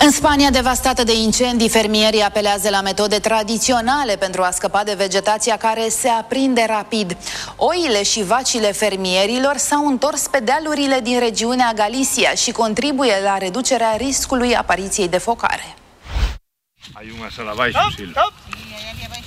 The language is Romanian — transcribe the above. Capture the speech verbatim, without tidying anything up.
În Spania, devastată de incendii, fermierii apelează la metode tradiționale pentru a scăpa de vegetația care se aprinde rapid. Oile și vacile fermierilor s-au întors pe dealurile din regiunea Galicia și contribuie la reducerea riscului apariției de focare. Hay una sola baixo,